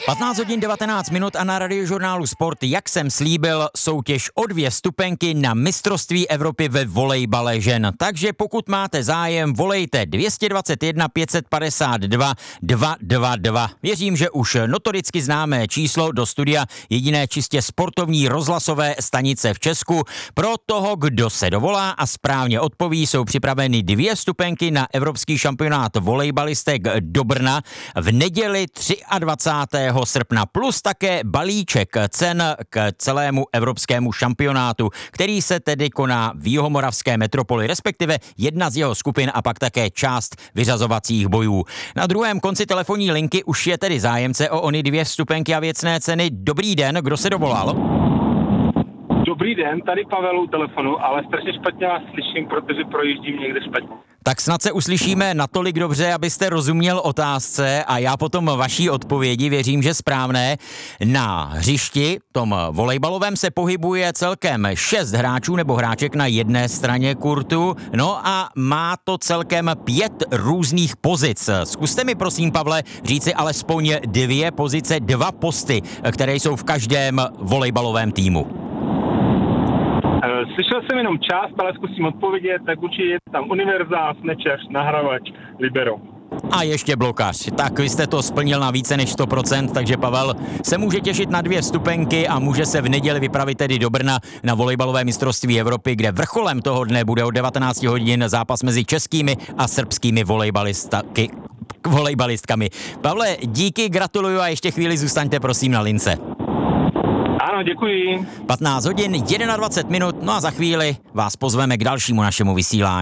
15 hodin 19 minut a na Radiožurnálu Sport, jak jsem slíbil, soutěž o 2 vstupenky na mistrovství Evropy ve volejbale žen. Takže pokud máte zájem, volejte 221 552 222. Věřím, že už notoricky známé číslo do studia jediné čistě sportovní rozhlasové stanice v Česku. Pro toho, kdo se dovolá a správně odpoví, jsou připraveny 2 vstupenky na evropský šampionát volejbalistek do Brna v neděli 23. srpna, plus také balíček cen k celému evropskému šampionátu, který se tedy koná v jihomoravské metropoli, respektive jedna z jeho skupin a pak také část vyřazovacích bojů. Na druhém konci telefonní linky už je tedy zájemce o ony 2 vstupenky a věcné ceny. Dobrý den, kdo se dovolal? Dobrý den, tady Pavel u telefonu, ale strašně špatně vás slyším, protože projíždím někde špatně. Tak snad se uslyšíme natolik dobře, abyste rozuměl otázce a já potom vaší odpovědi, věřím, že správné. Na hřišti, tom volejbalovém, se pohybuje celkem 6 hráčů nebo hráček na jedné straně kurtu, no a má to celkem 5 různých pozic. Zkuste mi prosím, Pavle, říci alespoň 2 pozice, 2 posty, které jsou v každém volejbalovém týmu. Slyšel jsem jenom část, ale zkusím odpovědět, tak určitě je tam univerzál, smečař, nahravač, libero. A ještě blokař. Tak vy jste to splnil na více než 100%, takže Pavel se může těšit na 2 vstupenky a může se v neděli vypravit tedy do Brna na volejbalové mistrovství Evropy, kde vrcholem toho dne bude od 19 hodin zápas mezi českými a srbskými volejbalistkami. Pavle, díky, gratuluju a ještě chvíli zůstaňte prosím na lince. Ano, děkuji. 15 hodin, 21 minut, no a za chvíli vás pozveme k dalšímu našemu vysílání.